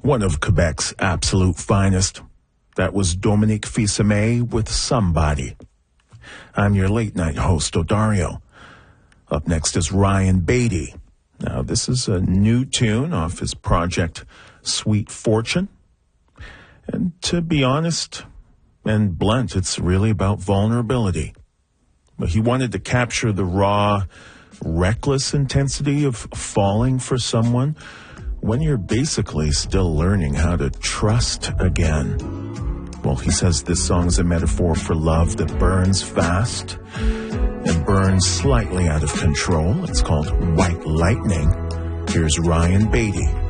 one of Quebec's absolute finest. That was Dominique Fils-Aimé with Somebody. I'm your late-night host, Odario. Up next is Ryan Beatty. Now, this is a new tune off his project, Sweet Fortune. And to be honest and blunt, it's really about vulnerability. But he wanted to capture the raw, reckless intensity of falling for someone when you're basically still learning how to trust again. Well, he says this song is a metaphor for love that burns fast and burns slightly out of control. It's called White Lightning. Here's Ryan Beatty.